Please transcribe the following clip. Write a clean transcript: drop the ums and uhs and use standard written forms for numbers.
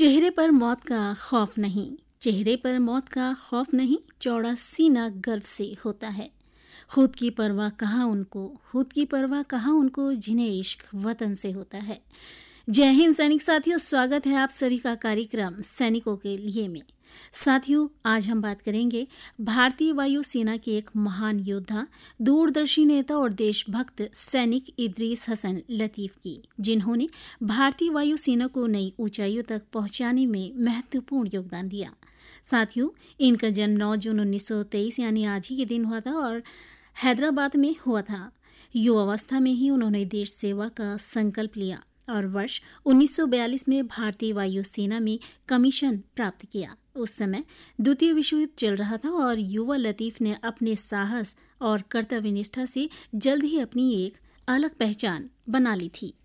चेहरे पर मौत का खौफ नहीं, चेहरे पर मौत का खौफ नहीं, चौड़ा सीना गर्व से होता है। खुद की परवाह कहाँ उनको, खुद की परवाह कहाँ उनको जिन्हें इश्क वतन से होता है। जय हिंद सैनिक साथियों, स्वागत है आप सभी का कार्यक्रम सैनिकों के लिए में। साथियों, आज हम बात करेंगे भारतीय वायु सेना के एक महान योद्धा, दूरदर्शी नेता और देशभक्त सैनिक इदरीस हसन लतीफ की, जिन्होंने भारतीय वायु सेना को नई ऊंचाइयों तक पहुंचाने में महत्वपूर्ण योगदान दिया। साथियों, इनका जन्म 9 जून 1923 यानी आज ही के दिन हुआ था और हैदराबाद में हुआ था। युवावस्था में ही उन्होंने देश सेवा का संकल्प लिया और वर्ष 1942 में भारतीय वायु सेना में कमीशन प्राप्त किया। उस समय द्वितीय विश्व युद्ध चल रहा था और युवा लतीफ ने अपने साहस और कर्तव्यनिष्ठा से जल्द ही अपनी एक अलग पहचान बना ली थी।